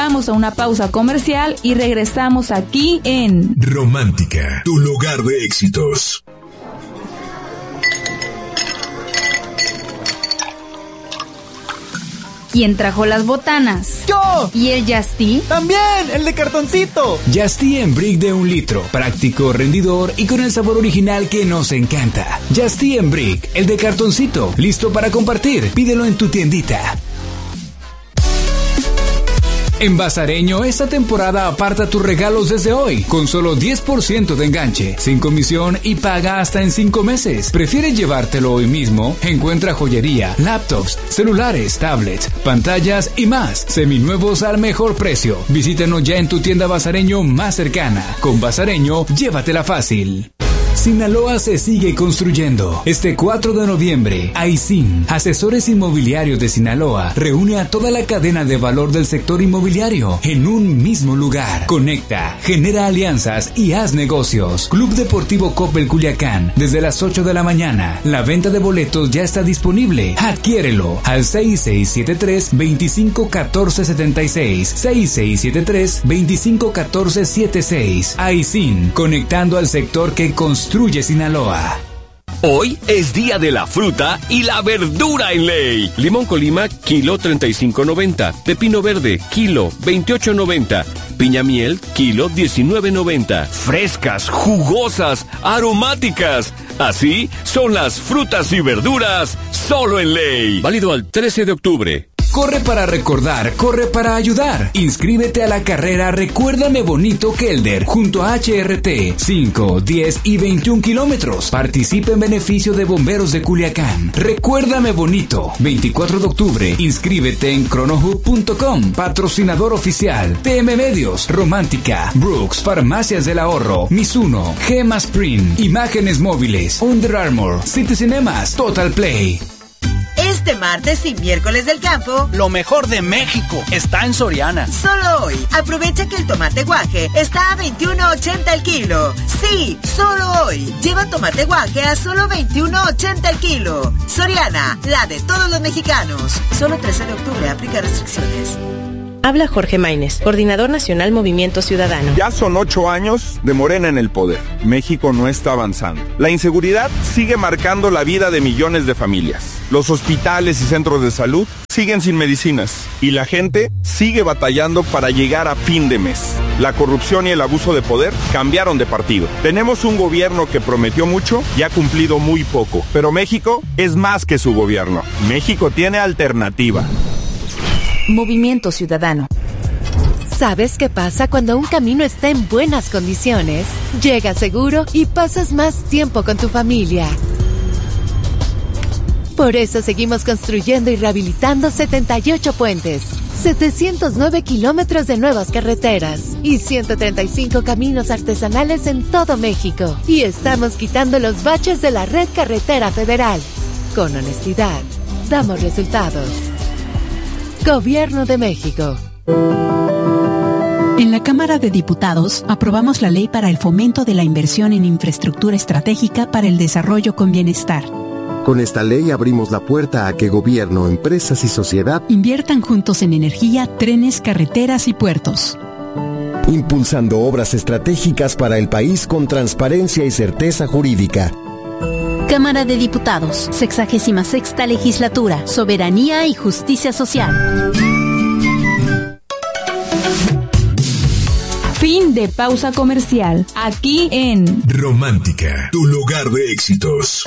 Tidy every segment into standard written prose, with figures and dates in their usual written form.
Vamos a una pausa comercial y regresamos aquí en Romántica, tu lugar de éxitos. ¿Quién trajo las botanas? ¡Yo! ¿Y el Yasti? ¡También! ¡El de cartoncito! Yasti en brick de 1 litro, práctico, rendidor y con el sabor original que nos encanta. Yasti en brick, el de cartoncito, listo para compartir. Pídelo en tu tiendita. En Bazareño, esta temporada aparta tus regalos desde hoy, con solo 10% de enganche, sin comisión y paga hasta en 5 meses. ¿Prefieres llevártelo hoy mismo? Encuentra joyería, laptops, celulares, tablets, pantallas y más, seminuevos al mejor precio. Visítanos ya en tu tienda Bazareño más cercana. Con Bazareño, llévatela fácil. Sinaloa se sigue construyendo. Este 4 de noviembre, AISIN, Asesores Inmobiliarios de Sinaloa, reúne a toda la cadena de valor del sector inmobiliario en un mismo lugar. Conecta, genera alianzas y haz negocios. Club Deportivo Coppel Culiacán, desde las 8 de la mañana. La venta de boletos ya está disponible. Adquiérelo al 6673-251476. 6673-251476. AISIN, conectando al sector que construye Sinaloa. Hoy es día de la fruta y la verdura en Ley. Limón Colima, kilo 35.90. Pepino verde, kilo 28.90. Piña miel, kilo 19.90. Frescas, jugosas, aromáticas. Así son las frutas y verduras solo en Ley. Válido al 13 de octubre. Corre para recordar, corre para ayudar. Inscríbete a la carrera Recuérdame Bonito Kelder junto a HRT. 5, 10 y 21 kilómetros. Participa en beneficio de Bomberos de Culiacán. Recuérdame Bonito. 24 de octubre. Inscríbete en cronohub.com. Patrocinador oficial. TM Medios, Romántica, Brooks, Farmacias del Ahorro, Mizuno, Gema Sprint, Imágenes Móviles, Under Armour, City Cinemas, Total Play. Este martes y miércoles del campo, lo mejor de México está en Soriana. Solo hoy, aprovecha que el tomate guaje está a $21.80 el kilo. Sí, solo hoy. Lleva tomate guaje a solo $21.80 el kilo. Soriana, la de todos los mexicanos. Solo 13 de octubre, aplica restricciones. Habla Jorge Maínez, Coordinador Nacional Movimiento Ciudadano. Ya son 8 años de Morena en el poder. México no está avanzando. La inseguridad sigue marcando la vida de millones de familias. Los hospitales y centros de salud siguen sin medicinas. Y la gente sigue batallando para llegar a fin de mes. La corrupción y el abuso de poder cambiaron de partido. Tenemos un gobierno que prometió mucho y ha cumplido muy poco. Pero México es más que su gobierno. México tiene alternativa. Movimiento Ciudadano. ¿Sabes qué pasa cuando un camino está en buenas condiciones? Llegas seguro y pasas más tiempo con tu familia. Por eso seguimos construyendo y rehabilitando 78 puentes, 709 kilómetros de nuevas carreteras y 135 caminos artesanales en todo México. Y estamos quitando los baches de la red carretera federal. Con honestidad, damos resultados. Gobierno de México. En la Cámara de Diputados aprobamos la ley para el fomento de la inversión en infraestructura estratégica para el desarrollo con bienestar. Con esta ley abrimos la puerta a que gobierno, empresas y sociedad inviertan juntos en energía, trenes, carreteras y puertos. Impulsando obras estratégicas para el país con transparencia y certeza jurídica. Cámara de Diputados, 66ª Legislatura, Soberanía y Justicia Social. Fin de pausa comercial. Aquí en Romántica, tu lugar de éxitos.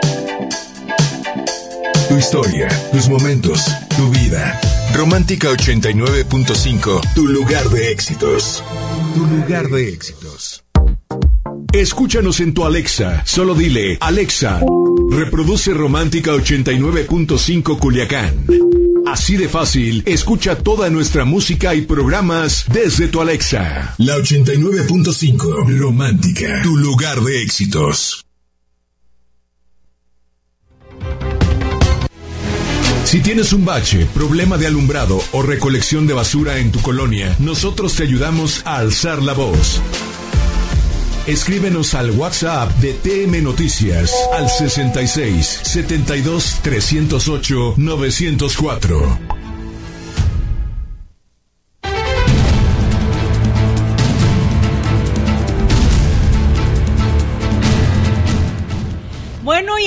Tu historia, tus momentos, tu vida. Romántica 89.5, tu lugar de éxitos. Tu lugar de éxitos. Escúchanos en tu Alexa. Solo dile, Alexa, reproduce Romántica 89.5 Culiacán. Así de fácil, escucha toda nuestra música y programas desde tu Alexa. La 89.5, Romántica, tu lugar de éxitos. Si tienes un bache, problema de alumbrado o recolección de basura en tu colonia, nosotros te ayudamos a alzar la voz. Escríbenos al WhatsApp de TM Noticias al 66 72 308 904.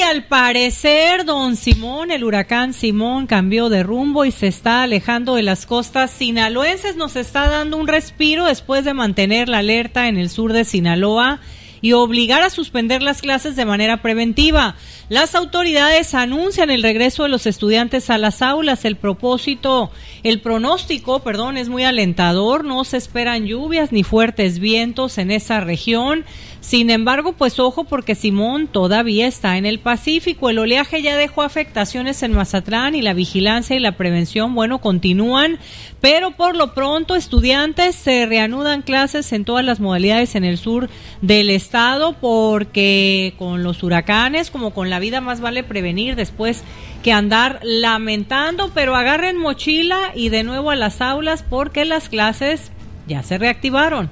al parecer, don Simón, el huracán Simón, cambió de rumbo y se está alejando de las costas sinaloenses. Nos está dando un respiro después de mantener la alerta en el sur de Sinaloa y obligar a suspender las clases de manera preventiva. Las autoridades anuncian el regreso de los estudiantes a las aulas. El pronóstico, es muy alentador. No se esperan lluvias ni fuertes vientos en esa región. Sin embargo, pues ojo, porque Simón todavía está en el Pacífico. El oleaje ya dejó afectaciones en Mazatlán y la vigilancia y la prevención, continúan, pero por lo pronto estudiantes se reanudan clases en todas las modalidades en el sur del estado, porque con los huracanes, como con la vida, más vale prevenir después que andar lamentando. Pero agarren mochila y de nuevo a las aulas, porque las clases ya se reactivaron.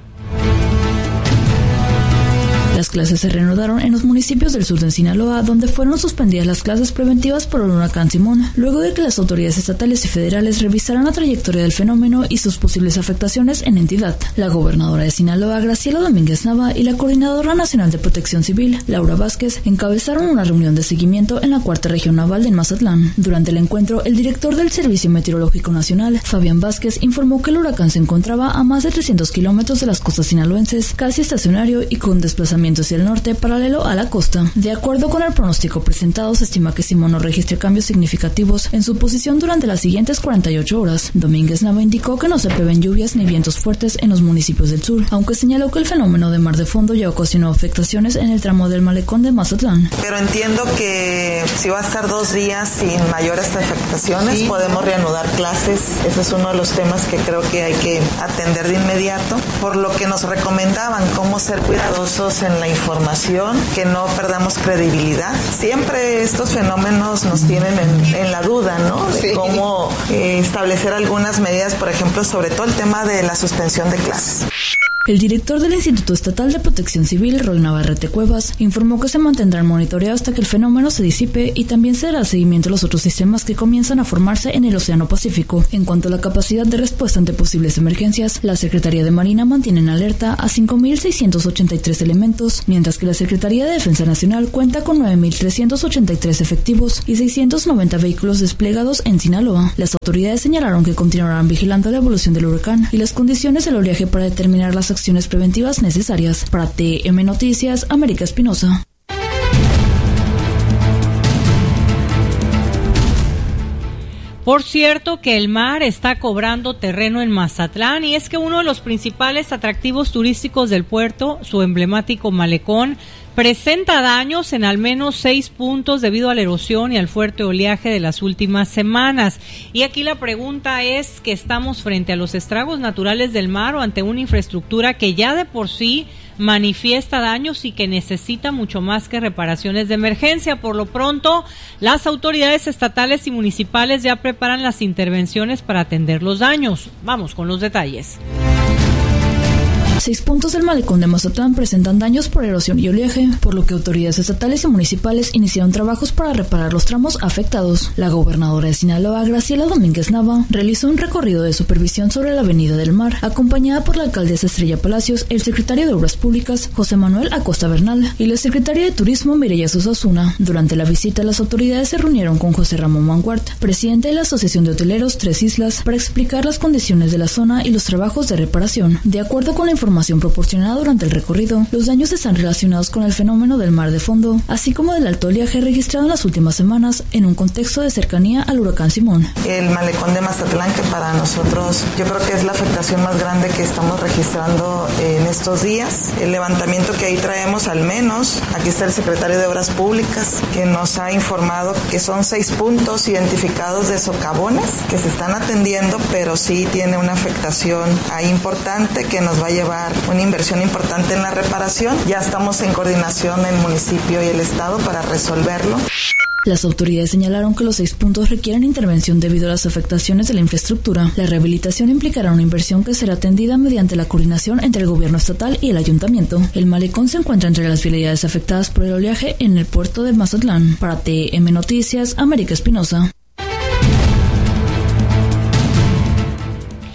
Las clases se reanudaron en los municipios del sur de Sinaloa, donde fueron suspendidas las clases preventivas por el huracán Simón, luego de que las autoridades estatales y federales revisaran la trayectoria del fenómeno y sus posibles afectaciones en la entidad. La gobernadora de Sinaloa, Graciela Domínguez Nava, y la Coordinadora Nacional de Protección Civil, Laura Vázquez, encabezaron una reunión de seguimiento en la Cuarta Región Naval de Mazatlán. Durante el encuentro, el director del Servicio Meteorológico Nacional, Fabián Vázquez, informó que el huracán se encontraba a más de 300 kilómetros de las costas sinaloenses, casi estacionario y con desplazamiento hacia el norte paralelo a la costa. De acuerdo con el pronóstico presentado, se estima que Simón no registre cambios significativos en su posición durante las siguientes 48 horas. Domínguez Nava indicó que no se prevén lluvias ni vientos fuertes en los municipios del sur, aunque señaló que el fenómeno de mar de fondo ya ocasionó afectaciones en el tramo del malecón de Mazatlán. Pero entiendo que si va a estar 2 días sin mayores afectaciones, podemos reanudar clases. Ese es uno de los temas que creo que hay que atender de inmediato, por lo que nos recomendaban cómo ser cuidadosos en la información, que no perdamos credibilidad. Siempre estos fenómenos nos tienen en la duda, ¿no? De cómo establecer algunas medidas, por ejemplo, sobre todo el tema de la suspensión de clases. El director del Instituto Estatal de Protección Civil, Roy Navarrete Cuevas, informó que se mantendrá el monitoreo hasta que el fenómeno se disipe y también se dará seguimiento a los otros sistemas que comienzan a formarse en el Océano Pacífico. En cuanto a la capacidad de respuesta ante posibles emergencias, la Secretaría de Marina mantiene en alerta a 5.683 elementos, mientras que la Secretaría de Defensa Nacional cuenta con 9.383 efectivos y 690 vehículos desplegados en Sinaloa. Las autoridades señalaron que continuarán vigilando la evolución del huracán y las condiciones del oleaje para determinar las acciones preventivas necesarias. Para TM Noticias, América Espinosa. Por cierto que el mar está cobrando terreno en Mazatlán, y es que uno de los principales atractivos turísticos del puerto, su emblemático malecón, presenta daños en al menos 6 puntos debido a la erosión y al fuerte oleaje de las últimas semanas. Y aquí la pregunta es que estamos frente a los estragos naturales del mar o ante una infraestructura que ya de por sí manifiesta daños y que necesita mucho más que reparaciones de emergencia. Por lo pronto, las autoridades estatales y municipales ya preparan las intervenciones para atender los daños. Vamos con los detalles. 6 puntos del malecón de Mazatlán presentan daños por erosión y oleaje, por lo que autoridades estatales y municipales iniciaron trabajos para reparar los tramos afectados. La gobernadora de Sinaloa, Graciela Domínguez Nava, realizó un recorrido de supervisión sobre la Avenida del Mar, acompañada por la alcaldesa Estrella Palacios, el secretario de Obras Públicas, José Manuel Acosta Bernal, y la secretaria de Turismo, Mireya Susasuna. Durante la visita, las autoridades se reunieron con José Ramón Manguart, presidente de la Asociación de Hoteleros Tres Islas, para explicar las condiciones de la zona y los trabajos de reparación. De acuerdo con la información proporcionada durante el recorrido, los daños están relacionados con el fenómeno del mar de fondo, así como del alto oleaje registrado en las últimas semanas en un contexto de cercanía al huracán Simón. El malecón de Mazatlán, que para nosotros yo creo que es la afectación más grande que estamos registrando en estos días. El levantamiento que ahí traemos, al menos, aquí está el secretario de Obras Públicas, que nos ha informado que son 6 puntos identificados de socavones que se están atendiendo, pero sí tiene una afectación ahí importante que nos va a llevar una inversión importante en la reparación. Ya estamos en coordinación el municipio y el estado para resolverlo. Las autoridades señalaron que los 6 puntos requieren intervención debido a las afectaciones de la infraestructura. La rehabilitación implicará una inversión que será atendida mediante la coordinación entre el gobierno estatal y el ayuntamiento. El malecón se encuentra entre las vialidades afectadas por el oleaje en el puerto de Mazatlán. Para TM Noticias, América Espinosa.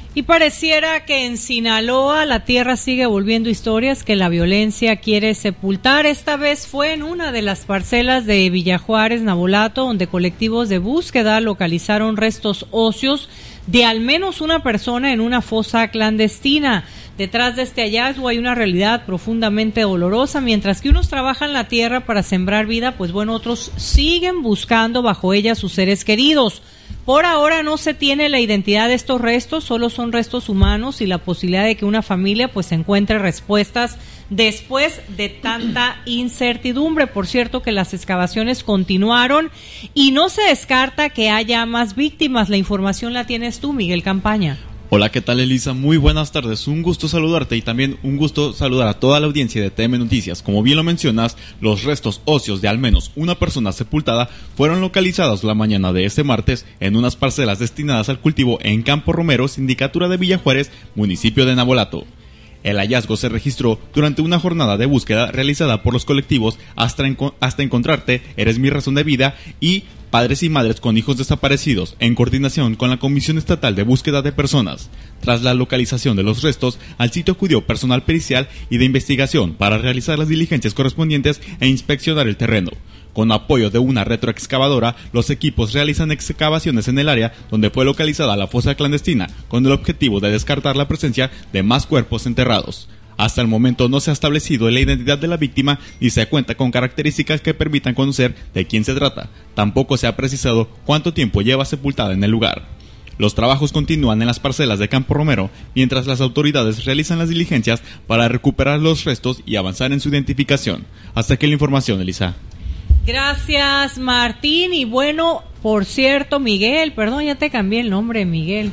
Y pareciera que en Sinaloa la tierra sigue volviendo historias que la violencia quiere sepultar. Esta vez fue en una de las parcelas de Villajuárez, Navolato, donde colectivos de búsqueda localizaron restos óseos de al menos una persona en una fosa clandestina. Detrás de este hallazgo hay una realidad profundamente dolorosa. Mientras que unos trabajan la tierra para sembrar vida, pues bueno, otros siguen buscando bajo ella a sus seres queridos. Por ahora no se tiene la identidad de estos restos, solo son restos humanos y la posibilidad de que una familia pues encuentre respuestas después de tanta incertidumbre. Por cierto que las excavaciones continuaron y no se descarta que haya más víctimas. La información la tienes tú, Miguel Campaña. Hola, ¿qué tal, Elisa? Muy buenas tardes, un gusto saludarte y también un gusto saludar a toda la audiencia de TM Noticias. Como bien lo mencionas, los restos óseos de al menos una persona sepultada fueron localizados la mañana de este martes en unas parcelas destinadas al cultivo en Campo Romero, Sindicatura de Villajuárez, municipio de Navolato. El hallazgo se registró durante una jornada de búsqueda realizada por los colectivos Hasta Encontrarte, Eres Mi Razón de Vida y Padres y Madres con Hijos Desaparecidos, en coordinación con la Comisión Estatal de Búsqueda de Personas. Tras la localización de los restos, al sitio acudió personal pericial y de investigación para realizar las diligencias correspondientes e inspeccionar el terreno. Con apoyo de una retroexcavadora, los equipos realizan excavaciones en el área donde fue localizada la fosa clandestina, con el objetivo de descartar la presencia de más cuerpos enterrados. Hasta el momento no se ha establecido la identidad de la víctima ni se cuenta con características que permitan conocer de quién se trata. Tampoco se ha precisado cuánto tiempo lleva sepultada en el lugar. Los trabajos continúan en las parcelas de Campo Romero, mientras las autoridades realizan las diligencias para recuperar los restos y avanzar en su identificación. Hasta aquí la información, Elisa. Gracias, Martín. Y bueno, por cierto, Miguel, perdón, ya te cambié el nombre, Miguel.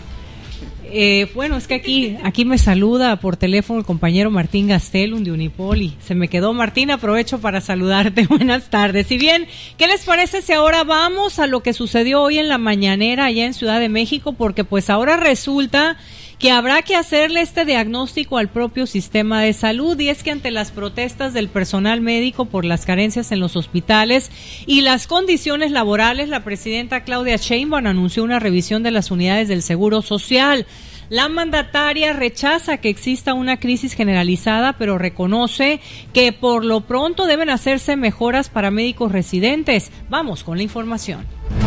Bueno, es que aquí me saluda por teléfono el compañero Martín Gastelum de Unipoli. Se me quedó, Martín, aprovecho para saludarte. Buenas tardes. Y bien, ¿qué les parece si ahora vamos a lo que sucedió hoy en la mañanera allá en Ciudad de México? Porque pues ahora resulta que habrá que hacerle este diagnóstico al propio sistema de salud, y es que ante las protestas del personal médico por las carencias en los hospitales y las condiciones laborales, la presidenta Claudia Sheinbaum anunció una revisión de las unidades del Seguro Social. La mandataria rechaza que exista una crisis generalizada, pero reconoce que por lo pronto deben hacerse mejoras para médicos residentes. Vamos con la información.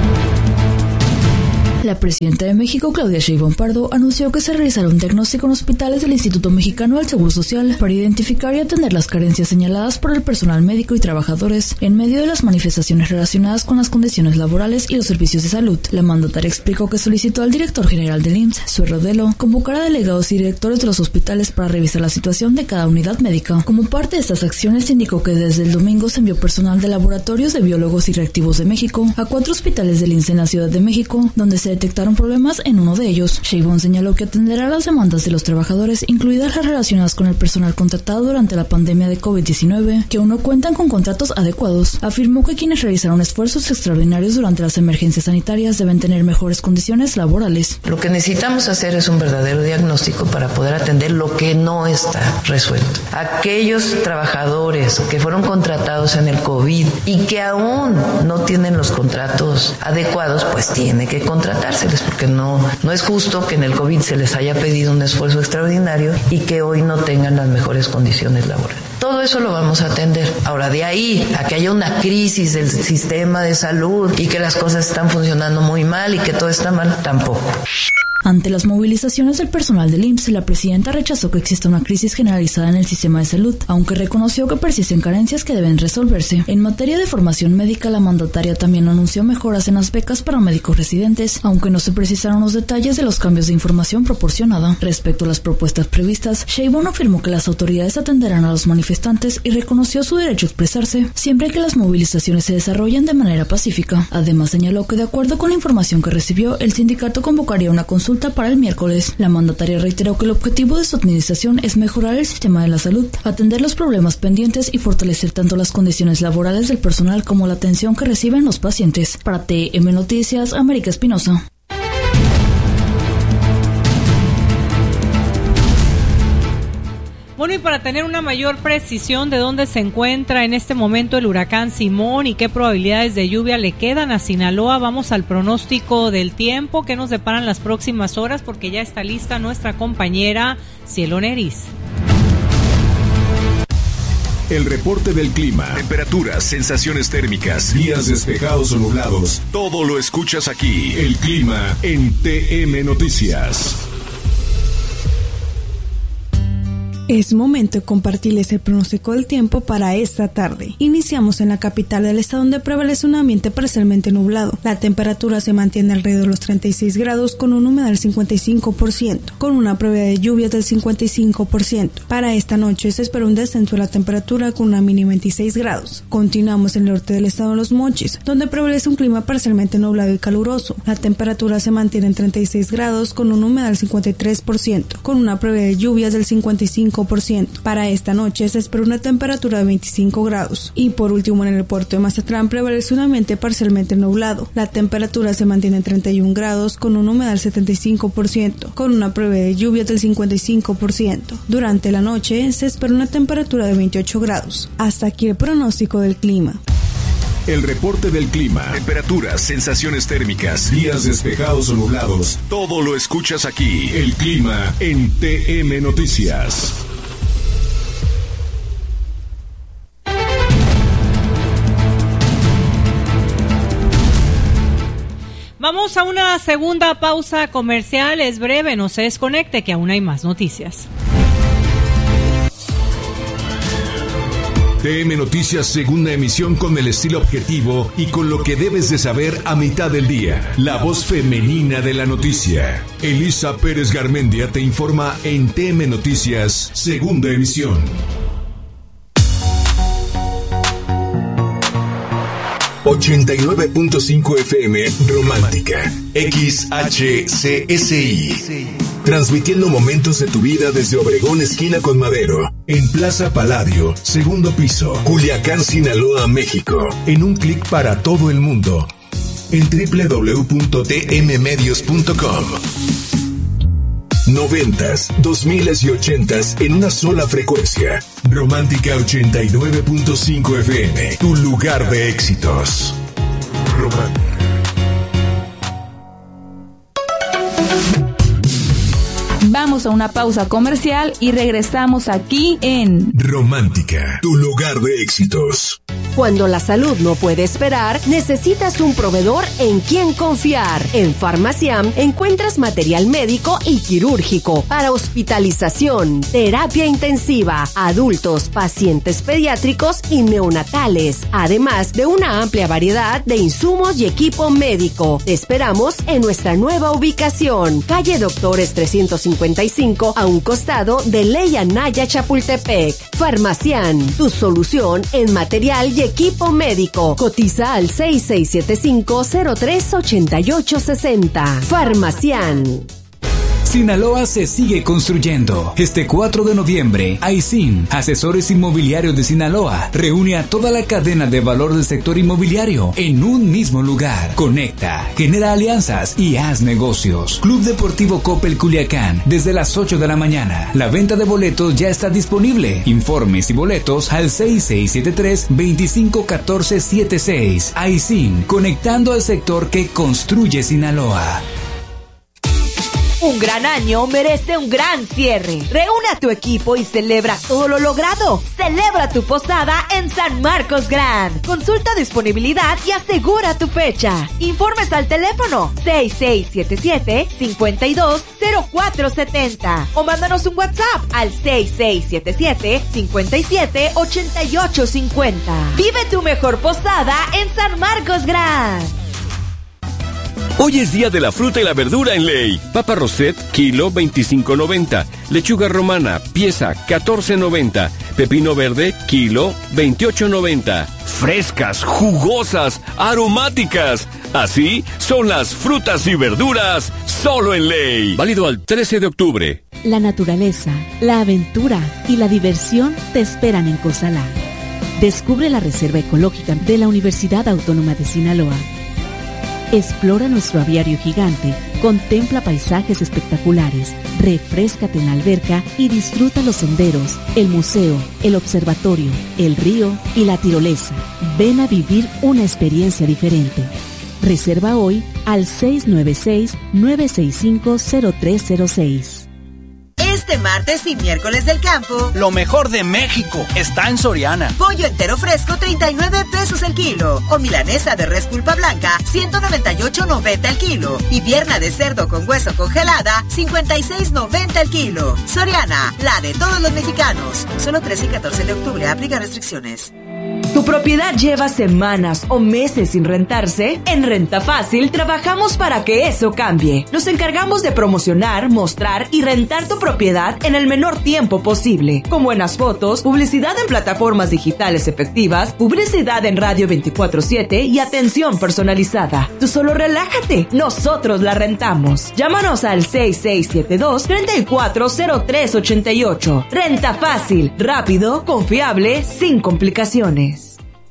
La presidenta de México, Claudia Sheinbaum Pardo, anunció que se realizará un diagnóstico en hospitales del Instituto Mexicano del Seguro Social para identificar y atender las carencias señaladas por el personal médico y trabajadores en medio de las manifestaciones relacionadas con las condiciones laborales y los servicios de salud. La mandataria explicó que solicitó al director general del IMSS, Zoe Rodelo, convocar a delegados y directores de los hospitales para revisar la situación de cada unidad médica. Como parte de estas acciones, indicó que desde el domingo se envió personal de laboratorios de biólogos y reactivos de México a 4 hospitales del IMSS en la Ciudad de México, donde se detectaron problemas en uno de ellos. Sheinbaum señaló que atenderá las demandas de los trabajadores, incluidas las relacionadas con el personal contratado durante la pandemia de COVID-19, que aún no cuentan con contratos adecuados. Afirmó que quienes realizaron esfuerzos extraordinarios durante las emergencias sanitarias deben tener mejores condiciones laborales. Lo que necesitamos hacer es un verdadero diagnóstico para poder atender lo que no está resuelto. Aquellos trabajadores que fueron contratados en el COVID y que aún no tienen los contratos adecuados, pues tiene que contratárseles, porque no es justo que en el COVID se les haya pedido un esfuerzo extraordinario y que hoy no tengan las mejores condiciones laborales. Todo eso lo vamos a atender. Ahora, de ahí a que haya una crisis del sistema de salud y que las cosas están funcionando muy mal y que todo está mal, tampoco. Ante las movilizaciones del personal del IMSS, la presidenta rechazó que exista una crisis generalizada en el sistema de salud, aunque reconoció que persisten carencias que deben resolverse. En materia de formación médica, la mandataria también anunció mejoras en las becas para médicos residentes, aunque no se precisaron los detalles de los cambios de información proporcionada. Respecto a las propuestas previstas, Sheinbaum afirmó que las autoridades atenderán a los manifestantes y reconoció su derecho a expresarse, siempre que las movilizaciones se desarrollen de manera pacífica. Además, señaló que de acuerdo con la información que recibió, el sindicato convocaría una consulta para el miércoles. La mandataria reiteró que el objetivo de su administración es mejorar el sistema de la salud, atender los problemas pendientes y fortalecer tanto las condiciones laborales del personal como la atención que reciben los pacientes. Para TM Noticias, América Espinosa. Bueno, y para tener una mayor precisión de dónde se encuentra en este momento el huracán Simón y qué probabilidades de lluvia le quedan a Sinaloa, vamos al pronóstico del tiempo que nos deparan las próximas horas, porque ya está lista nuestra compañera Cielo Neriz. El reporte del clima, temperaturas, sensaciones térmicas, días despejados o nublados, todo lo escuchas aquí. El clima en TM Noticias. Es momento de compartirles el pronóstico del tiempo para esta tarde. Iniciamos en la capital del estado, donde prevalece un ambiente parcialmente nublado. La temperatura se mantiene alrededor de los 36 grados con una humedad del 55%, con una probabilidad de lluvias del 55%. Para esta noche se espera un descenso de la temperatura con una mínima de 26 grados. Continuamos en el norte del estado de Los Mochis, donde prevalece un clima parcialmente nublado y caluroso. La temperatura se mantiene en 36 grados con una humedad del 53%, con una probabilidad de lluvias del 55%. Para esta noche se espera una temperatura de 25 grados. Y por último, en el puerto de Mazatlán prevalece un ambiente parcialmente nublado. La temperatura se mantiene en 31 grados con una humedad del 75%, con una probabilidad de lluvias del 55%. Durante la noche se espera una temperatura de 28 grados. Hasta aquí el pronóstico del clima. El reporte del clima, temperaturas, sensaciones térmicas, días despejados o nublados, todo lo escuchas aquí. El clima en TM Noticias. Vamos a una segunda pausa comercial, es breve, no se desconecte que aún hay más noticias. TM Noticias, segunda emisión, con el estilo objetivo y con lo que debes de saber a mitad del día. La voz femenina de la noticia. Elisa Pérez Garmendia te informa en TM Noticias, segunda emisión. 89.5 FM Romántica, XHCSI. Transmitiendo momentos de tu vida desde Obregón, esquina con Madero, en Plaza Palladio, segundo piso, Culiacán, Sinaloa, México. En un clic para todo el mundo, en www.tmmedios.com. 90s, 2000s y 80s en una sola frecuencia. Romántica 89.5 FM, tu lugar de éxitos. Romántica. Vamos a una pausa comercial y regresamos aquí en Romántica, tu lugar de éxitos. Cuando la salud no puede esperar, necesitas un proveedor en quien confiar. En Farmaciam encuentras material médico y quirúrgico para hospitalización, terapia intensiva, adultos, pacientes pediátricos y neonatales, además de una amplia variedad de insumos y equipo médico. Te esperamos en nuestra nueva ubicación, calle Doctores 355, a un costado de Ley Anaya, Chapultepec. Farmaciam, tu solución en material y equipo médico. Cotiza al 6675-038860. Farmaciam. Sinaloa se sigue construyendo. Este 4 de noviembre, AISIN, Asesores Inmobiliarios de Sinaloa, reúne a toda la cadena de valor del sector inmobiliario en un mismo lugar. Conecta, genera alianzas y haz negocios. Club Deportivo Coppel Culiacán, desde las 8 de la mañana. La venta de boletos ya está disponible. Informes y boletos al 6673-251476. AISIN, conectando al sector que construye Sinaloa. Un gran año merece un gran cierre. Reúne a tu equipo y celebra todo lo logrado. Celebra tu posada en San Marcos Grand. Consulta disponibilidad y asegura tu fecha. Informes al teléfono 6677-520470 o mándanos un WhatsApp al 6677-578850. Vive tu mejor posada en San Marcos Grand. Hoy es día de la fruta y la verdura en Ley. Papa Roset, kilo 25.90. Lechuga romana, pieza 14.90. Pepino verde, kilo 28.90. Frescas, jugosas, aromáticas. Así son las frutas y verduras solo en Ley. Válido al 13 de octubre. La naturaleza, la aventura y la diversión te esperan en Cozalá. Descubre la Reserva Ecológica de la Universidad Autónoma de Sinaloa. Explora nuestro aviario gigante, contempla paisajes espectaculares, refréscate en la alberca y disfruta los senderos, el museo, el observatorio, el río y la tirolesa. Ven a vivir una experiencia diferente. Reserva hoy al 696-965-0306. Este martes y miércoles del campo, lo mejor de México está en Soriana. Pollo entero fresco, 39 pesos el kilo. O milanesa de res pulpa blanca, 198.90 el kilo. Y pierna de cerdo con hueso congelada, 56.90 el kilo. Soriana, la de todos los mexicanos. Solo 13 y 14 de octubre, aplica restricciones. ¿Tu propiedad lleva semanas o meses sin rentarse? En Renta Fácil trabajamos para que eso cambie. Nos encargamos de promocionar, mostrar y rentar tu propiedad en el menor tiempo posible. Con buenas fotos, publicidad en plataformas digitales efectivas, publicidad en radio 24/7 y atención personalizada. Tú solo relájate, nosotros la rentamos. Llámanos al 6672-340388. Renta Fácil, rápido, confiable, sin complicaciones.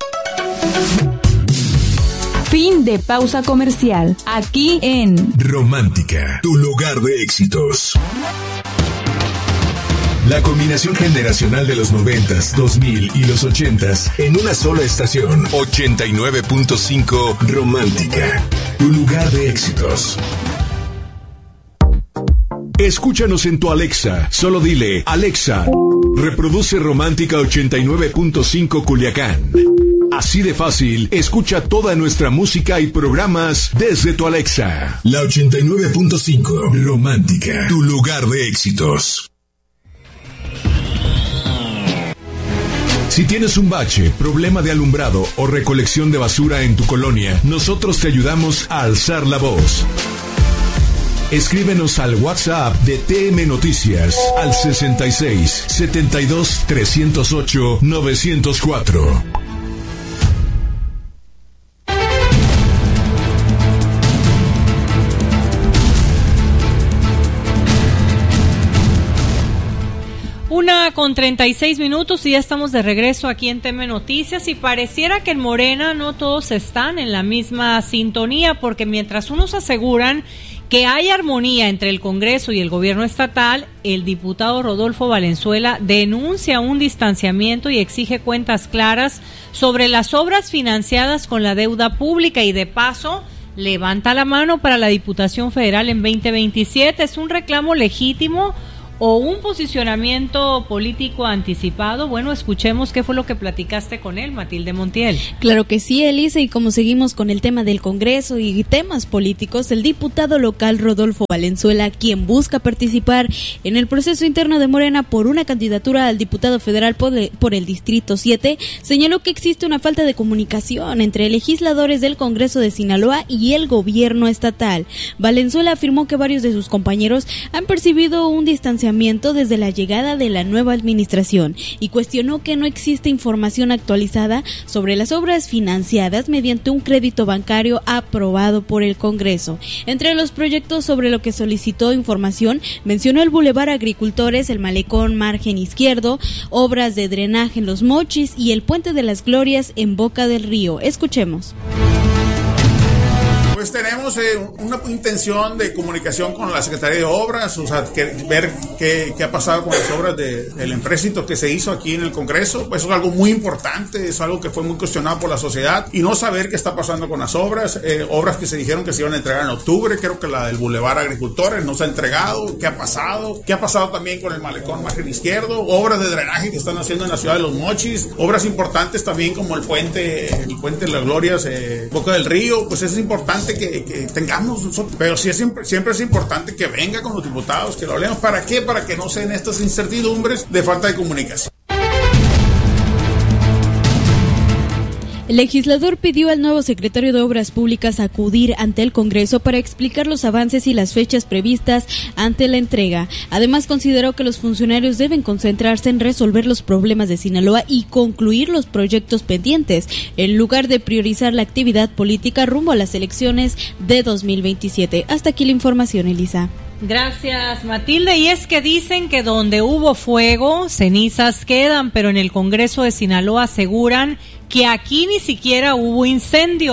Fin de pausa comercial. Aquí en Romántica, tu lugar de éxitos. La combinación generacional de los 90s, 2000 y los 80s en una sola estación. 89.5 Romántica, tu lugar de éxitos. Escúchanos en tu Alexa. Solo dile: Alexa, reproduce Romántica 89.5 Culiacán. Así de fácil, escucha toda nuestra música y programas desde tu Alexa. La 89.5 Romántica, tu lugar de éxitos. Si tienes un bache, problema de alumbrado o recolección de basura en tu colonia, nosotros te ayudamos a alzar la voz. Escríbenos al WhatsApp de TM Noticias al 66 72 308 904. Una con 36 minutos y ya estamos de regreso aquí en TM Noticias, y pareciera que en Morena no todos están en la misma sintonía, porque mientras unos aseguran que hay armonía entre el Congreso y el gobierno estatal, el diputado Rodolfo Valenzuela denuncia un distanciamiento y exige cuentas claras sobre las obras financiadas con la deuda pública, y de paso levanta la mano para la Diputación Federal en 2027. ¿Es un reclamo legítimo o un posicionamiento político anticipado? Bueno, escuchemos qué fue lo que platicaste con él, Matilde Montiel. Claro que sí, Elisa, y como seguimos con el tema del Congreso y temas políticos, el diputado local Rodolfo Valenzuela, quien busca participar en el proceso interno de Morena por una candidatura al diputado federal por el Distrito 7, señaló que existe una falta de comunicación entre legisladores del Congreso de Sinaloa y el gobierno estatal. Valenzuela afirmó que varios de sus compañeros han percibido un distanciamiento desde la llegada de la nueva administración, y cuestionó que no existe información actualizada sobre las obras financiadas mediante un crédito bancario aprobado por el Congreso. Entre los proyectos sobre lo que solicitó información, mencionó el Boulevard Agricultores, el Malecón Margen Izquierdo, obras de drenaje en Los Mochis y el Puente de las Glorias en Boca del Río. Escuchemos. Pues tenemos una intención de comunicación con la Secretaría de Obras, o sea, ver qué ha pasado con las obras del empréstito que se hizo aquí en el Congreso. Pues eso es algo muy importante, es algo que fue muy cuestionado por la sociedad, y no saber qué está pasando con las obras que se dijeron que se iban a entregar en octubre. Creo que la del Boulevard Agricultores no se ha entregado. ¿Qué ha pasado también con el Malecón Margen Izquierdo? Obras de drenaje que están haciendo en la ciudad de Los Mochis, obras importantes también como el puente de las Glorias, Boca del Río. Pues es importante que tengamos nosotros, pero sí siempre es importante que venga con los diputados, que lo hablemos. ¿Para qué? Para que no sean estas incertidumbres de falta de comunicación. El legislador pidió al nuevo secretario de Obras Públicas acudir ante el Congreso para explicar los avances y las fechas previstas ante la entrega. Además, consideró que los funcionarios deben concentrarse en resolver los problemas de Sinaloa y concluir los proyectos pendientes, en lugar de priorizar la actividad política rumbo a las elecciones de 2027. Hasta aquí la información, Elisa. Gracias, Matilde. Y es que dicen que donde hubo fuego, cenizas quedan, pero en el Congreso de Sinaloa aseguran que aquí ni siquiera hubo incendio.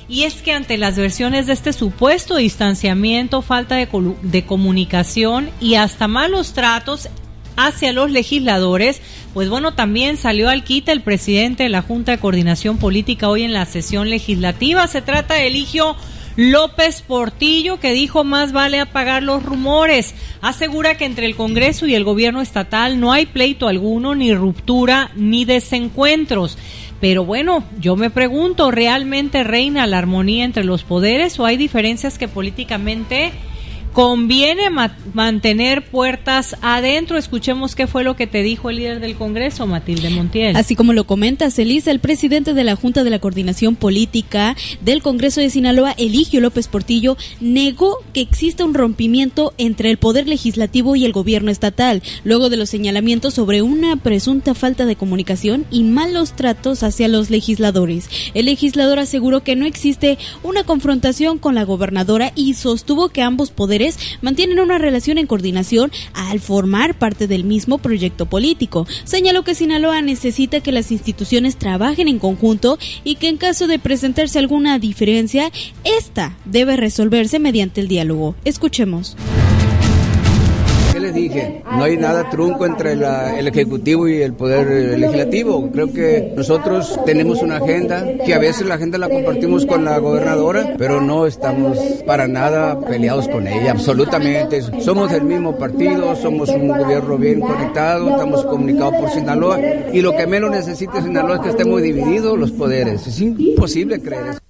y es que ante las versiones de este supuesto distanciamiento, falta de comunicación y hasta malos tratos hacia los legisladores, pues bueno, también salió al quite el presidente de la Junta de Coordinación Política hoy en la sesión legislativa. Se trata de Eligio López Portillo, que dijo más vale apagar los rumores. Asegura que entre el Congreso y el gobierno estatal no hay pleito alguno, ni ruptura, ni desencuentros. Pero bueno, yo me pregunto, ¿realmente reina la armonía entre los poderes o hay diferencias que políticamente conviene mantener puertas adentro? Escuchemos qué fue lo que te dijo el líder del Congreso, Matilde Montiel. Así como lo comentas, Elisa, el presidente de la Junta de la Coordinación Política del Congreso de Sinaloa, Eligio López Portillo, negó que exista un rompimiento entre el Poder Legislativo y el gobierno estatal, luego de los señalamientos sobre una presunta falta de comunicación y malos tratos hacia los legisladores. El legislador aseguró que no existe una confrontación con la gobernadora y sostuvo que ambos poderes mantienen una relación en coordinación al formar parte del mismo proyecto político. Señaló que Sinaloa necesita que las instituciones trabajen en conjunto y que en caso de presentarse alguna diferencia, esta debe resolverse mediante el diálogo. Escuchemos. ¿Qué les dije? No hay nada trunco entre el Ejecutivo y el Poder Legislativo. Creo que nosotros tenemos una agenda, que a veces la agenda la compartimos con la gobernadora, pero no estamos para nada peleados con ella, absolutamente. Somos del mismo partido, somos un gobierno bien conectado, estamos comunicados por Sinaloa, y lo que menos necesita Sinaloa es que estemos divididos los poderes. Es imposible creer eso.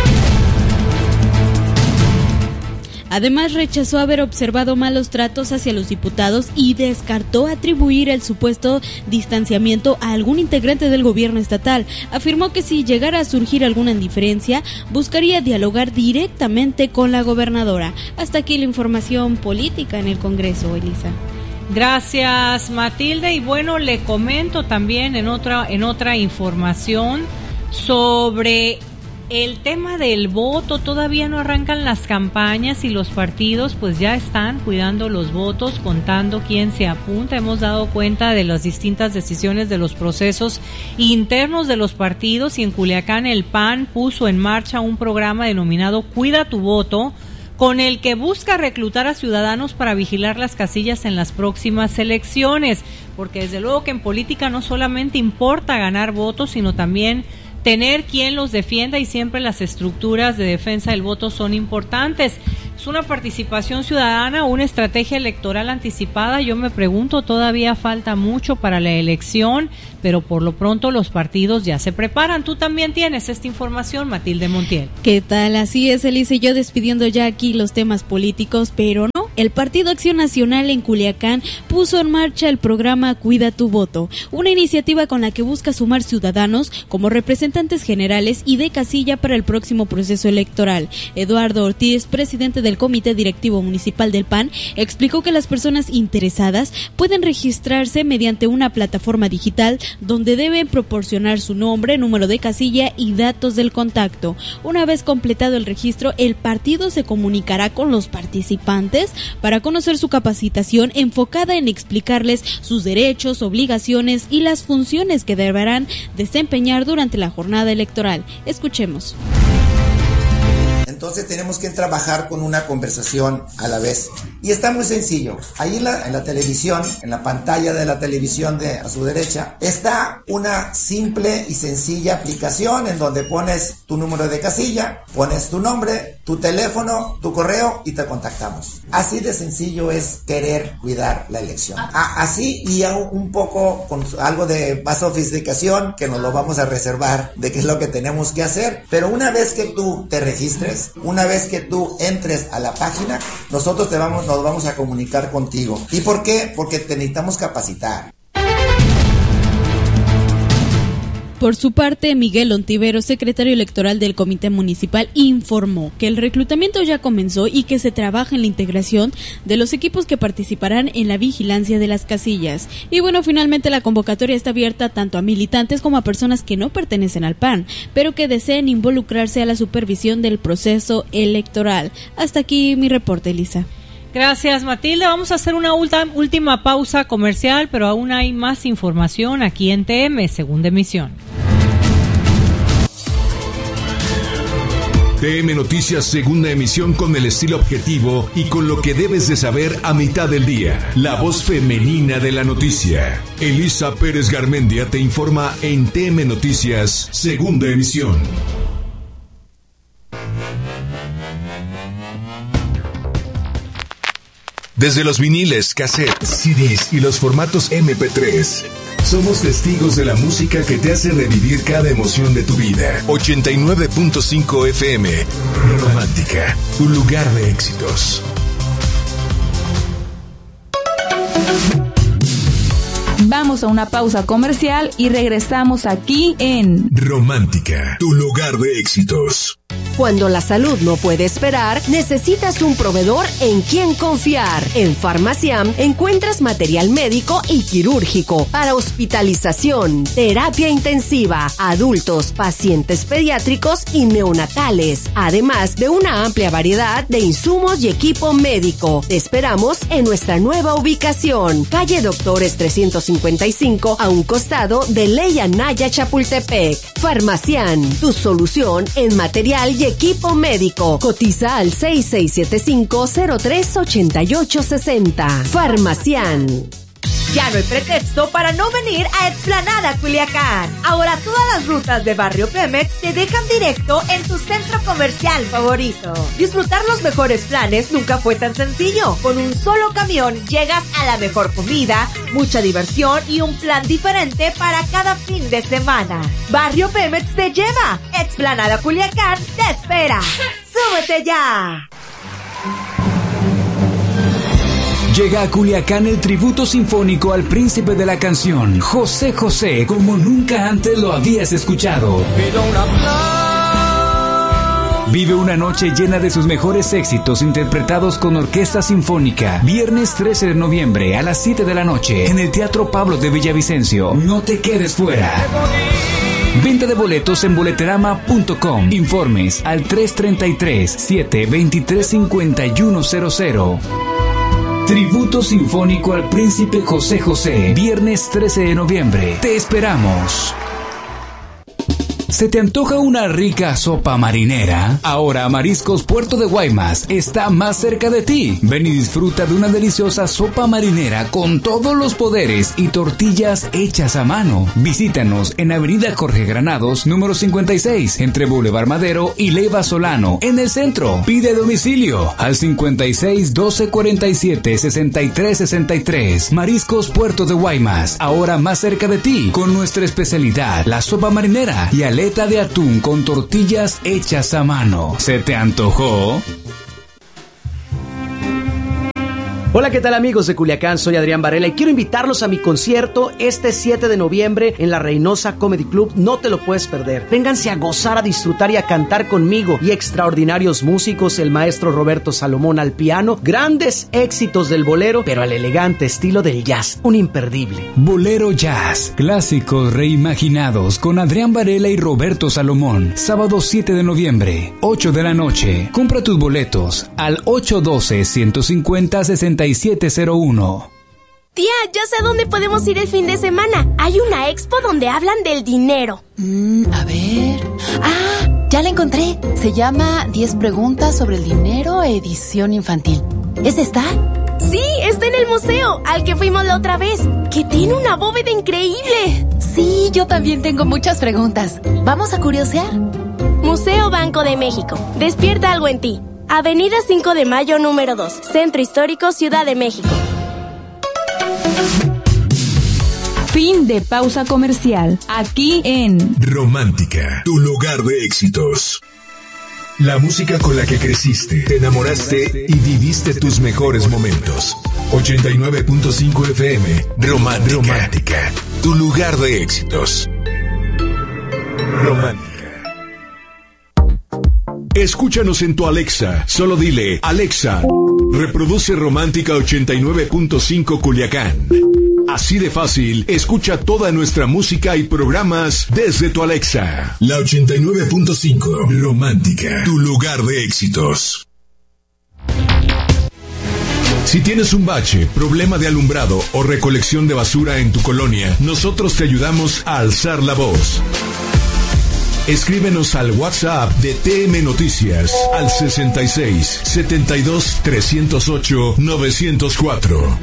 Además, rechazó haber observado malos tratos hacia los diputados y descartó atribuir el supuesto distanciamiento a algún integrante del gobierno estatal. Afirmó que si llegara a surgir alguna indiferencia, buscaría dialogar directamente con la gobernadora. Hasta aquí la información política en el Congreso, Elisa. Gracias, Matilde. Y bueno, le comento también en otra información sobre el tema del voto. Todavía no arrancan las campañas y los partidos pues ya están cuidando los votos, contando quién se apunta. Hemos dado cuenta de las distintas decisiones de los procesos internos de los partidos, y en Culiacán el PAN puso en marcha un programa denominado Cuida tu voto, con el que busca reclutar a ciudadanos para vigilar las casillas en las próximas elecciones, porque desde luego que en política no solamente importa ganar votos, sino también tener quien los defienda, y siempre las estructuras de defensa del voto son importantes. Es una participación ciudadana, una estrategia electoral anticipada. Yo me pregunto, todavía falta mucho para la elección, pero por lo pronto los partidos ya se preparan. Tú también tienes esta información, Matilde Montiel. ¿Qué tal? Así es, Elisa, y yo despidiendo ya aquí los temas políticos, pero no. El Partido Acción Nacional en Culiacán puso en marcha el programa Cuida tu voto, una iniciativa con la que busca sumar ciudadanos como representantes generales y de casilla para el próximo proceso electoral. Eduardo Ortiz, presidente del Comité Directivo Municipal del PAN, explicó que las personas interesadas pueden registrarse mediante una plataforma digital donde deben proporcionar su nombre, número de casilla y datos del contacto. Una vez completado el registro, el partido se comunicará con los participantes para conocer su capacitación enfocada en explicarles sus derechos, obligaciones y las funciones que deberán desempeñar durante la jornada electoral. Escuchemos. Entonces tenemos que trabajar con una conversación a la vez. Y está muy sencillo. Ahí en la televisión, en la pantalla de la televisión a su derecha, está una simple y sencilla aplicación en donde pones tu número de casilla, pones tu nombre, tu teléfono, tu correo y te contactamos. Así de sencillo es querer cuidar la elección. Así, y un poco con algo de más sofisticación que nos lo vamos a reservar de qué es lo que tenemos que hacer. Pero una vez que tú te registres, una vez que tú entres a la página, nosotros nos vamos a comunicar contigo. ¿Y por qué? Porque te necesitamos capacitar. Por su parte, Miguel Ontivero, secretario electoral del Comité Municipal, informó que el reclutamiento ya comenzó y que se trabaja en la integración de los equipos que participarán en la vigilancia de las casillas. Y bueno, finalmente la convocatoria está abierta tanto a militantes como a personas que no pertenecen al PAN, pero que deseen involucrarse a la supervisión del proceso electoral. Hasta aquí mi reporte, Elisa. Gracias, Matilde. Vamos a hacer una última pausa comercial, pero aún hay más información aquí en TM, segunda emisión. TM Noticias segunda emisión con el estilo objetivo y con lo que debes de saber a mitad del día. La voz femenina de la noticia. Elisa Pérez Garmendia te informa en TM Noticias segunda emisión. Desde los viniles, cassettes, CDs y los formatos MP3, somos testigos de la música que te hace revivir cada emoción de tu vida. 89.5 FM, Romántica, tu lugar de éxitos. Vamos a una pausa comercial y regresamos aquí en Romántica, tu lugar de éxitos. Cuando la salud no puede esperar, necesitas un proveedor en quien confiar. En Farmaciam encuentras material médico y quirúrgico para hospitalización, terapia intensiva, adultos, pacientes pediátricos y neonatales, además de una amplia variedad de insumos y equipo médico. Te esperamos en nuestra nueva ubicación, calle Doctores 355, a un costado de Ley Anaya Chapultepec. Farmaciam, tu solución en material y equipo médico. Cotiza al 6675-038860. Farmaciam. Ya no hay pretexto para no venir a Explanada Culiacán. Ahora todas las rutas de Barrio Pemex te dejan directo en tu centro comercial favorito. Disfrutar los mejores planes nunca fue tan sencillo. Con un solo camión llegas a la mejor comida, mucha diversión y un plan diferente para cada fin de semana. Barrio Pemex te lleva. Explanada Culiacán te espera. ¡Súbete ya! Llega a Culiacán el tributo sinfónico al príncipe de la canción, José José, como nunca antes lo habías escuchado. Vive una noche llena de sus mejores éxitos interpretados con orquesta sinfónica. Viernes 13 de noviembre a las 7 de la noche en el Teatro Pablo de Villavicencio. No te quedes fuera. Venta de boletos en boleterama.com. Informes al 333-723-5100. Tributo sinfónico al príncipe José José. Viernes 13 de noviembre. Te esperamos. ¿Se te antoja una rica sopa marinera? Ahora Mariscos Puerto de Guaymas está más cerca de ti. Ven y disfruta de una deliciosa sopa marinera con todos los poderes y tortillas hechas a mano. Visítanos en Avenida Jorge Granados, número 56, entre Boulevard Madero y Leiva Solano, en el centro. Pide domicilio al 56 12 47 63 63. Mariscos Puerto de Guaymas, ahora más cerca de ti, con nuestra especialidad, la sopa marinera y aleta de atún con tortillas hechas a mano. ¿Se te antojó? Hola, ¿qué tal amigos de Culiacán? Soy Adrián Varela y quiero invitarlos a mi concierto este 7 de noviembre en la Reynosa Comedy Club. No te lo puedes perder. Vénganse a gozar, a disfrutar y a cantar conmigo y extraordinarios músicos, el maestro Roberto Salomón al piano, grandes éxitos del bolero, pero al elegante estilo del jazz, un imperdible. Bolero Jazz, clásicos reimaginados con Adrián Varela y Roberto Salomón. Sábado 7 de noviembre, 8 de la noche. Compra tus boletos al 812-150-6701. Tía, ya sé dónde podemos ir el fin de semana. Hay una expo donde hablan del dinero. A ver... ¡Ah! Ya la encontré. Se llama 10 preguntas sobre el dinero, edición infantil. ¿Es esta? Sí, está en el museo, al que fuimos la otra vez, que tiene una bóveda increíble. Sí, yo también tengo muchas preguntas. ¿Vamos a curiosear? Museo Banco de México. Despierta algo en ti. Avenida 5 de Mayo, número 2, Centro Histórico, Ciudad de México. Fin de pausa comercial. Aquí en Romántica, tu lugar de éxitos. La música con la que creciste, te enamoraste y viviste tus mejores momentos. 89.5 FM, Romántica, tu lugar de éxitos. Romántica. Escúchanos en tu Alexa. Solo dile, Alexa, reproduce Romántica 89.5 Culiacán. Así de fácil, escucha toda nuestra música y programas desde tu Alexa. La 89.5 Romántica, tu lugar de éxitos. Si tienes un bache, problema de alumbrado o recolección de basura en tu colonia, nosotros te ayudamos a alzar la voz. Escríbenos al WhatsApp de TM Noticias al 66 72 308 904.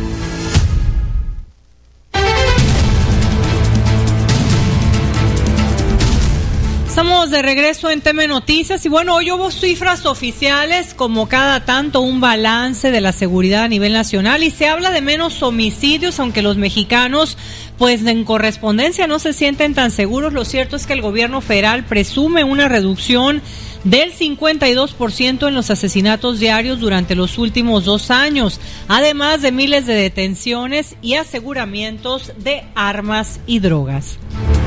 Estamos de regreso en TM Noticias y bueno, hoy hubo cifras oficiales, como cada tanto un balance de la seguridad a nivel nacional y se habla de menos homicidios, aunque los mexicanos pues en correspondencia no se sienten tan seguros. Lo cierto es que el gobierno federal presume una reducción del 52% en los asesinatos diarios durante los últimos 2 años, además de miles de detenciones y aseguramientos de armas y drogas.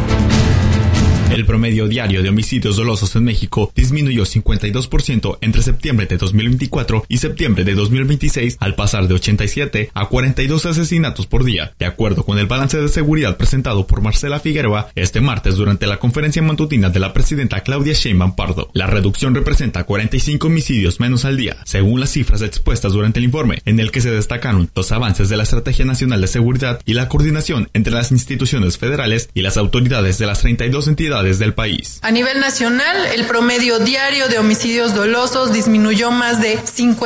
El promedio diario de homicidios dolosos en México disminuyó 52% entre septiembre de 2024 y septiembre de 2026, al pasar de 87 a 42 asesinatos por día, de acuerdo con el balance de seguridad presentado por Marcela Figueroa este martes durante la conferencia matutina de la presidenta Claudia Sheinbaum Pardo. La reducción representa 45 homicidios menos al día, según las cifras expuestas durante el informe, en el que se destacaron los avances de la Estrategia Nacional de Seguridad y la coordinación entre las instituciones federales y las autoridades de las 32 entidades del país. A nivel nacional, el promedio diario de homicidios dolosos disminuyó más de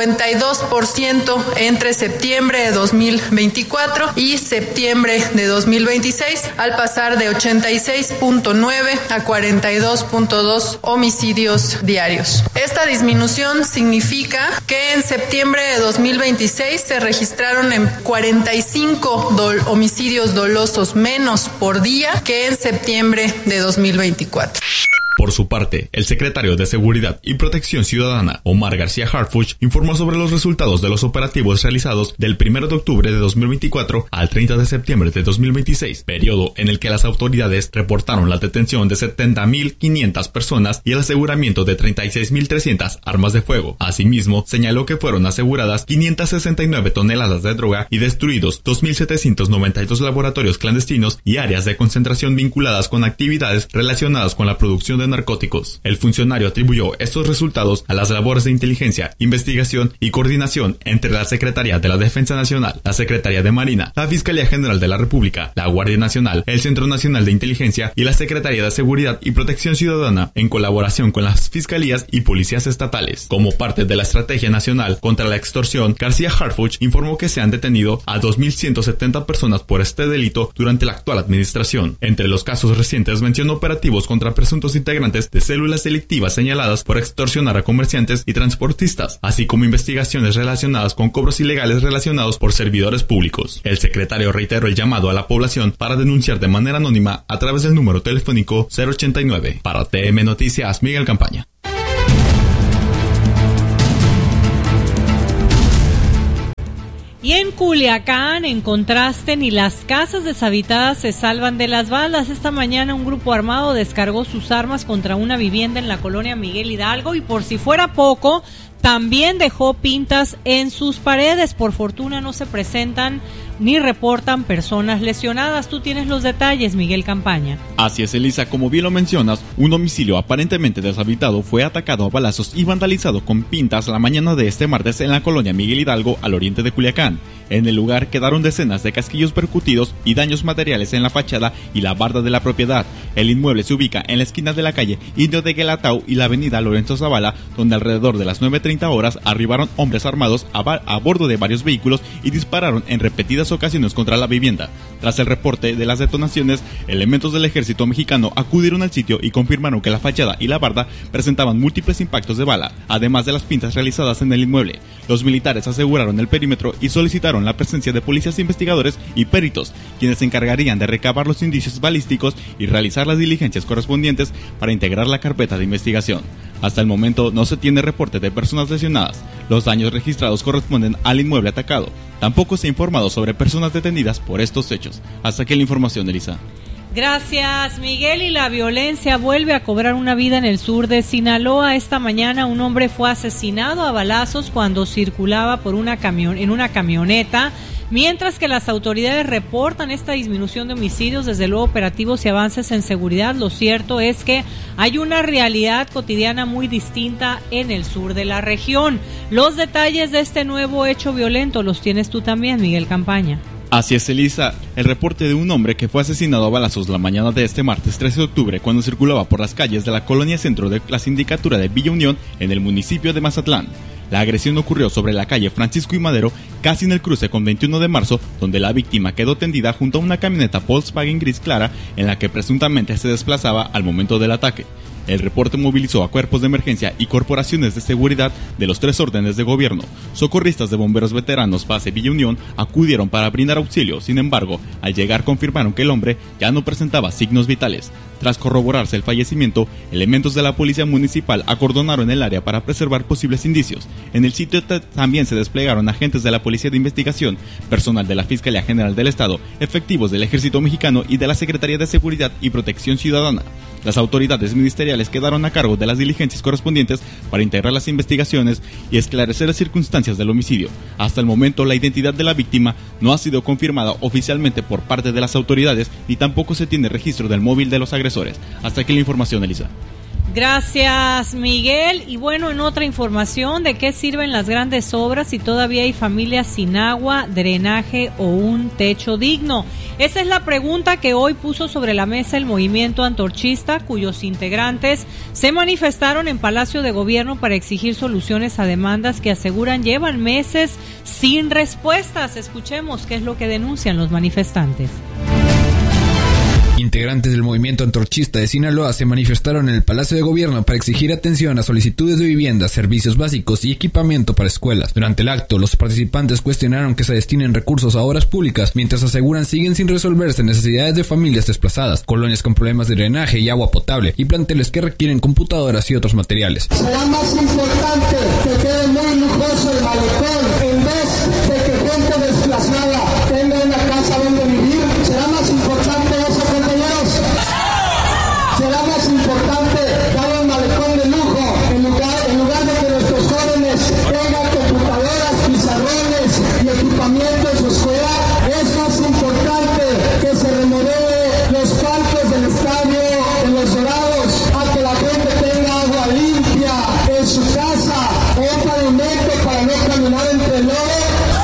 52% entre septiembre de 2024 y septiembre de 2026, al pasar de 86.9 a 42.2 homicidios diarios. Esta disminución significa que en septiembre de 2026 se registraron en 45 homicidios dolosos menos por día que en septiembre de 2024. Por su parte, el secretario de Seguridad y Protección Ciudadana, Omar García Harfuch, informó sobre los resultados de los operativos realizados del 1 de octubre de 2024 al 30 de septiembre de 2026, periodo en el que las autoridades reportaron la detención de 70.500 personas y el aseguramiento de 36.300 armas de fuego. Asimismo, señaló que fueron aseguradas 569 toneladas de droga y destruidos 2.792 laboratorios clandestinos y áreas de concentración vinculadas con actividades relacionadas con la producción de narcóticos. El funcionario atribuyó estos resultados a las labores de inteligencia, investigación y coordinación entre la Secretaría de la Defensa Nacional, la Secretaría de Marina, la Fiscalía General de la República, la Guardia Nacional, el Centro Nacional de Inteligencia y la Secretaría de Seguridad y Protección Ciudadana, en colaboración con las fiscalías y policías estatales. Como parte de la Estrategia Nacional contra la Extorsión, García Harfuch informó que se han detenido a 2.170 personas por este delito durante la actual administración. Entre los casos recientes mencionó operativos contra presuntos integrantes de células delictivas señaladas por extorsionar a comerciantes y transportistas, así como investigaciones relacionadas con cobros ilegales relacionados por servidores públicos. El secretario reiteró el llamado a la población para denunciar de manera anónima a través del número telefónico 089. Para TM Noticias, Miguel Campaña. Y en Culiacán, en contraste, ni las casas deshabitadas se salvan de las balas. Esta mañana un grupo armado descargó sus armas contra una vivienda en la colonia Miguel Hidalgo y, por si fuera poco, también dejó pintas en sus paredes. Por fortuna no se presentan ni reportan personas lesionadas. Tú tienes los detalles, Miguel Campaña. Así es, Elisa, como bien lo mencionas, un domicilio aparentemente deshabitado fue atacado a balazos y vandalizado con pintas la mañana de este martes en la colonia Miguel Hidalgo, al oriente de Culiacán. En el lugar quedaron decenas de casquillos percutidos y daños materiales en la fachada y la barda de la propiedad. El inmueble se ubica en la esquina de la calle Indio de Guelatao y la avenida Lorenzo Zavala, donde alrededor de las 9:30 horas arribaron hombres armados a bordo de varios vehículos y dispararon en repetidas ocasiones contra la vivienda. Tras el reporte de las detonaciones, elementos del ejército mexicano acudieron al sitio y confirmaron que la fachada y la barda presentaban múltiples impactos de bala, además de las pintas realizadas en el inmueble. Los militares aseguraron el perímetro y solicitaron la presencia de policías investigadores y peritos, quienes se encargarían de recabar los indicios balísticos y realizar las diligencias correspondientes para integrar la carpeta de investigación. Hasta el momento no se tiene reporte de personas lesionadas. Los daños registrados corresponden al inmueble atacado. Tampoco se ha informado sobre personas detenidas por estos hechos. Hasta aquí la información, Elisa. Gracias, Miguel. Y la violencia vuelve a cobrar una vida en el sur de Sinaloa. Esta mañana un hombre fue asesinado a balazos cuando circulaba por en una camioneta. Mientras que las autoridades reportan esta disminución de homicidios, desde luego operativos y avances en seguridad, lo cierto es que hay una realidad cotidiana muy distinta en el sur de la región. Los detalles de este nuevo hecho violento los tienes tú también, Miguel Campaña. Así es, Elisa, el reporte de un hombre que fue asesinado a balazos la mañana de este martes 13 de octubre cuando circulaba por las calles de la colonia centro de la sindicatura de Villa Unión en el municipio de Mazatlán. La agresión ocurrió sobre la calle Francisco y Madero, casi en el cruce con 21 de marzo, donde la víctima quedó tendida junto a una camioneta Volkswagen gris clara en la que presuntamente se desplazaba al momento del ataque. El reporte movilizó a cuerpos de emergencia y corporaciones de seguridad de los 3 órdenes de gobierno. Socorristas de bomberos veteranos base Villa Unión acudieron para brindar auxilio. Sin embargo, al llegar confirmaron que el hombre ya no presentaba signos vitales. Tras corroborarse el fallecimiento, elementos de la policía municipal acordonaron el área para preservar posibles indicios. En el sitio también se desplegaron agentes de la Policía de Investigación, personal de la Fiscalía General del Estado, efectivos del Ejército Mexicano y de la Secretaría de Seguridad y Protección Ciudadana. Las autoridades ministeriales quedaron a cargo de las diligencias correspondientes para integrar las investigaciones y esclarecer las circunstancias del homicidio. Hasta el momento, la identidad de la víctima no ha sido confirmada oficialmente por parte de las autoridades ni tampoco se tiene registro del móvil de los agresores. Hasta aquí la información, Elisa. Gracias, Miguel. Y bueno, en otra información, ¿de qué sirven las grandes obras si todavía hay familias sin agua, drenaje o un techo digno? Esa es la pregunta que hoy puso sobre la mesa el movimiento antorchista, cuyos integrantes se manifestaron en Palacio de Gobierno para exigir soluciones a demandas que aseguran llevan meses sin respuestas. Escuchemos qué es lo que denuncian los manifestantes. Integrantes del movimiento antorchista de Sinaloa se manifestaron en el Palacio de Gobierno para exigir atención a solicitudes de vivienda, servicios básicos y equipamiento para escuelas. Durante el acto, los participantes cuestionaron que se destinen recursos a obras públicas, mientras aseguran siguen sin resolverse necesidades de familias desplazadas, colonias con problemas de drenaje y agua potable, y planteles que requieren computadoras y otros materiales. Será más importante que quede muy lujoso el malecón en vez de que gente desplazada tenga una casa donde vivir. Será más importante eso, compañeros. Será más importante dar un malecón de lujo en lugar de que nuestros jóvenes tengan computadoras, pizarrones y equipamiento en su escuela. Es más importante que se remodele los parques del estadio de Los Dorados a que la gente tenga agua limpia en su casa, un pavimento para no caminar entre el lodo.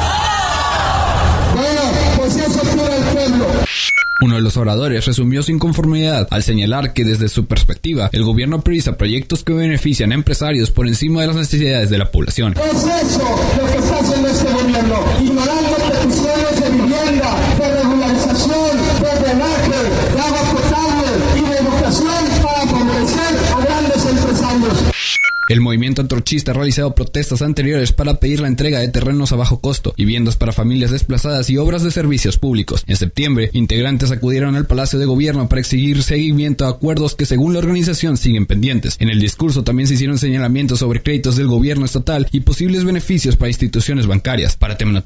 Bueno, pues eso quiere el pueblo. Uno de los oradores resumió su inconformidad al señalar que desde su perspectiva el gobierno prioriza proyectos que benefician a empresarios por encima de las necesidades de la población. Es eso lo que está haciendo este gobierno, ignorando peticiones de vivienda, de regularización, de drenaje, de agua potable y de educación para favorecer a grandes empresarios. El movimiento antorchista ha realizado protestas anteriores para pedir la entrega de terrenos a bajo costo, viviendas para familias desplazadas y obras de servicios públicos. En septiembre, integrantes acudieron al Palacio de Gobierno para exigir seguimiento a acuerdos que según la organización siguen pendientes. En el discurso también se hicieron señalamientos sobre créditos del gobierno estatal y posibles beneficios para instituciones bancarias. Para Tema